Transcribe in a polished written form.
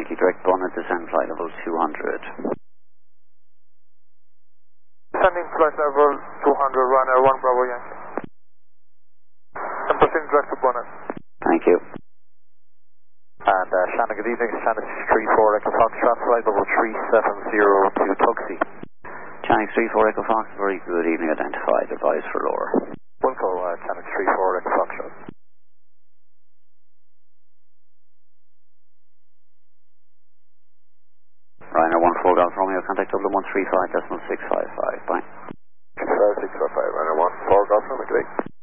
Thank you. Direct Bonnet, descend flight level 200. Descending flight level 200, Ryanair 1 Bravo Yankee. And proceeding direct to Bonnet. Thank you. And Shannon, good evening. Shannon 34 Echo Foxtrot, flight level 370 to Tuxie. Channel 34 Echo Fox, very good evening. Identified, advise for lower. Wilco, Channel 34 Echo Foxtrot. Ryanair 1 full Golf Romeo, contact Dublin 135.655. Bye. 655, Ryanair 1, 4 Golf Romeo, good evening.